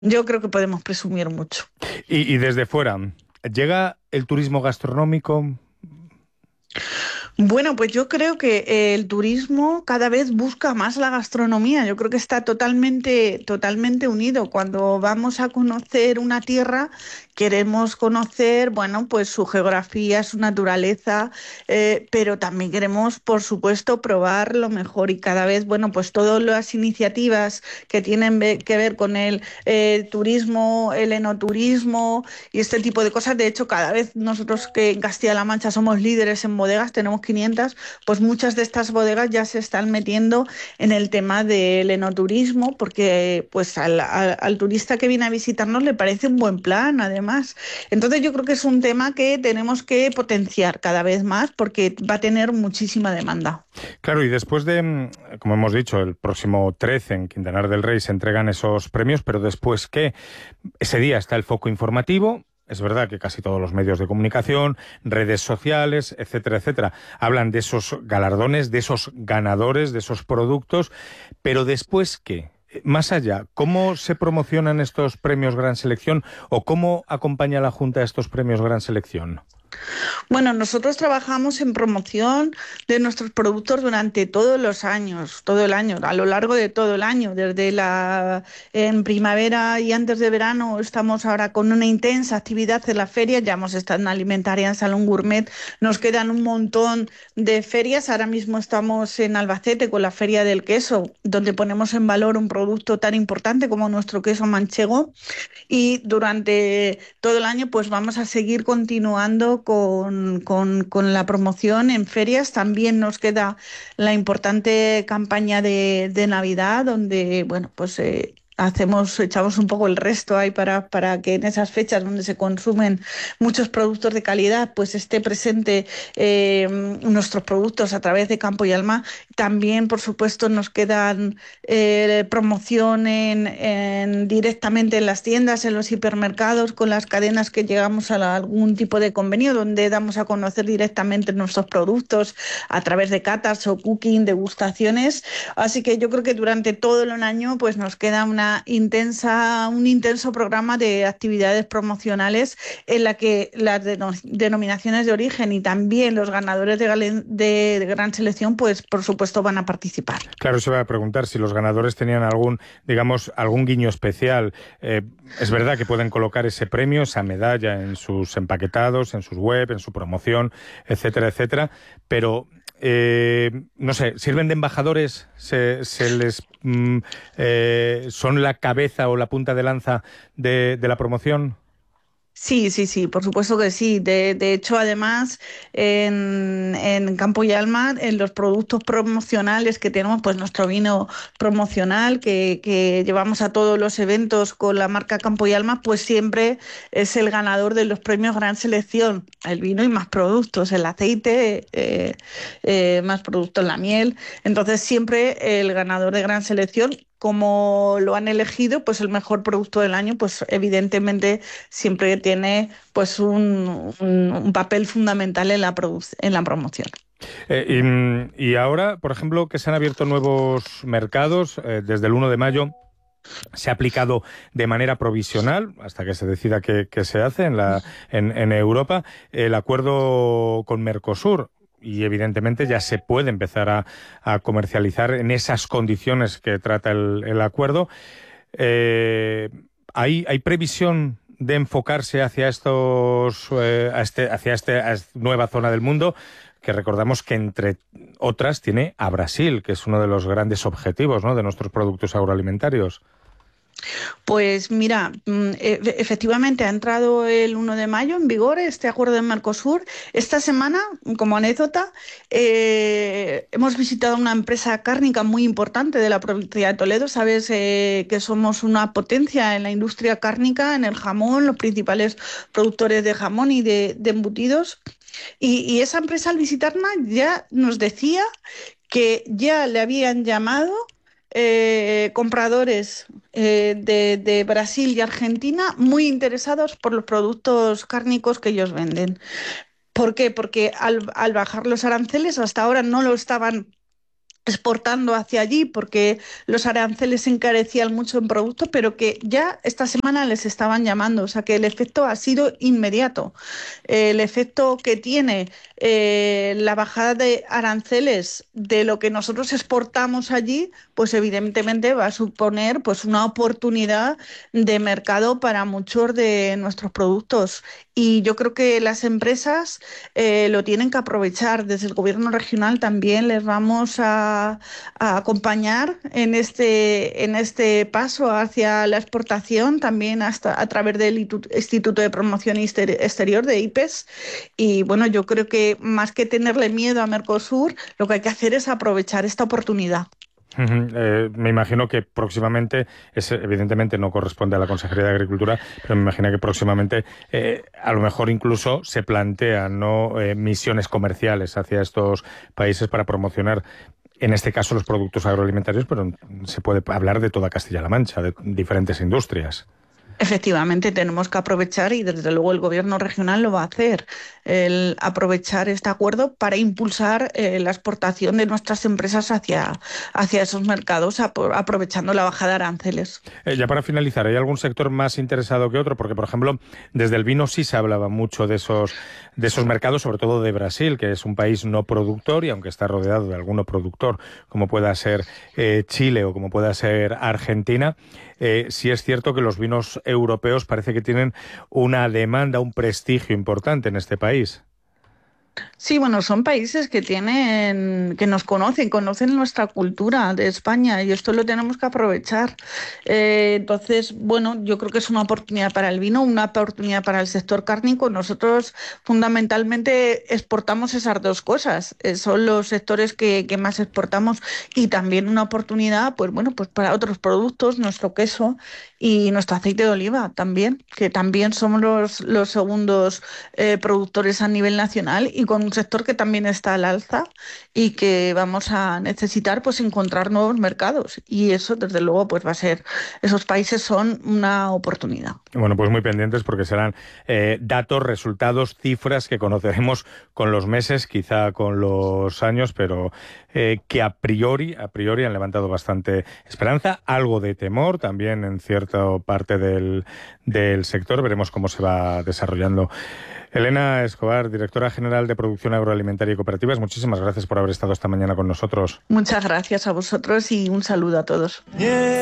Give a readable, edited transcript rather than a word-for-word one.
Yo creo que podemos presumir mucho. Y desde fuera, ¿llega el turismo gastronómico? Bueno, pues yo creo que el turismo cada vez busca más la gastronomía. Yo creo que está totalmente unido. Cuando vamos a conocer una tierra, queremos conocer, bueno, pues su geografía, su naturaleza, pero también queremos, por supuesto, probar lo mejor. Y cada vez, bueno, pues todas las iniciativas que tienen que ver con el turismo, el enoturismo y este tipo de cosas. De hecho, cada vez nosotros que en Castilla-La Mancha somos líderes en bodegas, tenemos 500, pues muchas de estas bodegas ya se están metiendo en el tema del enoturismo, porque pues al turista que viene a visitarnos le parece un buen plan, además. Entonces yo creo que es un tema que tenemos que potenciar cada vez más porque va a tener muchísima demanda. Claro, y después de, como hemos dicho, el próximo 13 en Quintanar del Rey se entregan esos premios, pero después, ¿qué? Ese día está el foco informativo. Es verdad que casi todos los medios de comunicación, redes sociales, etcétera, etcétera, hablan de esos galardones, de esos ganadores, de esos productos, pero después, ¿qué? Más allá, ¿cómo se promocionan estos premios Gran Selección o cómo acompaña la Junta a estos premios Gran Selección? Bueno, nosotros trabajamos en promoción de nuestros productos durante todos los años, todo el año, a lo largo de todo el año, desde la en primavera y antes de verano estamos ahora con una intensa actividad en las ferias, ya hemos estado en Alimentaria, en Salón Gourmet, nos quedan un montón de ferias, ahora mismo estamos en Albacete con la Feria del Queso, donde ponemos en valor un producto tan importante como nuestro queso manchego y durante todo el año pues vamos a seguir continuando con la promoción en ferias. También nos queda la importante campaña de Navidad, donde bueno, pues echamos un poco el resto ahí para que en esas fechas donde se consumen muchos productos de calidad, pues esté presente nuestros productos a través de Campo y Alma. También, por supuesto, nos quedan promoción directamente en las tiendas, en los hipermercados, con las cadenas que llegamos a algún tipo de convenio donde damos a conocer directamente nuestros productos a través de catas o cooking, degustaciones. Así que yo creo que durante todo el año pues nos queda un intenso programa de actividades promocionales en la que las denominaciones de origen y también los ganadores de Gran Selección pues por supuesto van a participar. Claro, se va a preguntar si los ganadores tenían algún, digamos, algún guiño especial. Es verdad que pueden colocar ese premio, esa medalla en sus empaquetados, en sus web, en su promoción, etcétera, etcétera, pero no sé, ¿sirven de embajadores? ¿Son la cabeza o la punta de lanza de la promoción? Sí, sí, sí, por supuesto que sí. De hecho, además, en Campo y Alma, en los productos promocionales que tenemos, pues nuestro vino promocional que llevamos a todos los eventos con la marca Campo y Alma, pues siempre es el ganador de los premios Gran Selección. El vino y más productos, el aceite, más productos, la miel. Entonces, siempre el ganador de Gran Selección, como lo han elegido, pues el mejor producto del año, pues evidentemente siempre tiene pues un papel fundamental en en la promoción. Y ahora, por ejemplo, que se han abierto nuevos mercados desde el 1 de mayo. Se ha aplicado de manera provisional, hasta que se decida qué se hace en Europa, el acuerdo con Mercosur. Y evidentemente ya se puede empezar a comercializar en esas condiciones que trata el acuerdo. Eh, ¿hay previsión de enfocarse hacia hacia esta nueva zona del mundo? Que recordamos que, entre otras, tiene a Brasil, que es uno de los grandes objetivos, ¿no?, de nuestros productos agroalimentarios. Pues mira, efectivamente ha entrado el 1 de mayo en vigor este acuerdo de Mercosur. Esta semana, como anécdota, hemos visitado una empresa cárnica muy importante de la provincia de Toledo. Sabes que somos una potencia en la industria cárnica, en el jamón, los principales productores de jamón y de embutidos. Y esa empresa al visitarnos ya nos decía que ya le habían llamado compradores de Brasil y Argentina muy interesados por los productos cárnicos que ellos venden. ¿Por qué? Porque al bajar los aranceles hasta ahora no lo estaban exportando hacia allí porque los aranceles se encarecían mucho en productos, pero que ya esta semana les estaban llamando, o sea que el efecto ha sido inmediato. El efecto que tiene la bajada de aranceles de lo que nosotros exportamos allí, pues evidentemente va a suponer pues una oportunidad de mercado para muchos de nuestros productos. Y yo creo que las empresas lo tienen que aprovechar. Desde el gobierno regional también les vamos a acompañar en este paso hacia la exportación, también hasta a través del Instituto de Promoción Exterior de IPES. Y bueno, yo creo que más que tenerle miedo a Mercosur, lo que hay que hacer es aprovechar esta oportunidad. Me imagino que próximamente, evidentemente no corresponde a la Consejería de Agricultura, pero me imagino que próximamente a lo mejor incluso se plantean, ¿no?, misiones comerciales hacia estos países para promocionar, en este caso, los productos agroalimentarios, pero se puede hablar de toda Castilla-La Mancha, de diferentes industrias. Efectivamente, tenemos que aprovechar y desde luego el gobierno regional lo va a hacer, el aprovechar este acuerdo para impulsar la exportación de nuestras empresas hacia esos mercados, aprovechando la bajada de aranceles. Ya para finalizar, ¿hay algún sector más interesado que otro? Porque, por ejemplo, desde el vino sí se hablaba mucho de esos mercados, sobre todo de Brasil, que es un país no productor y aunque está rodeado de alguno productor, como pueda ser Chile o como pueda ser Argentina, sí es cierto que los vinos europeos parece que tienen una demanda, un prestigio importante en este país. Sí, bueno, son países que tienen, que nos conocen nuestra cultura de España y esto lo tenemos que aprovechar. Entonces, bueno, yo creo que es una oportunidad para el vino, una oportunidad para el sector cárnico. Nosotros fundamentalmente exportamos esas dos cosas, son los sectores que más exportamos y también una oportunidad, pues bueno, pues para otros productos, nuestro queso y nuestro aceite de oliva también, que también somos los segundos productores a nivel nacional y con un sector que también está al alza y que vamos a necesitar pues encontrar nuevos mercados y eso desde luego pues va a ser, esos países son una oportunidad. Bueno, pues muy pendientes porque serán datos, resultados, cifras que conoceremos con los meses, quizá con los años, pero que a priori han levantado bastante esperanza, algo de temor también en cierta parte del sector. Veremos cómo se va desarrollando. Elena Escobar, directora general de Producción Agroalimentaria y Cooperativas, muchísimas gracias por haber estado esta mañana con nosotros. Muchas gracias a vosotros y un saludo a todos.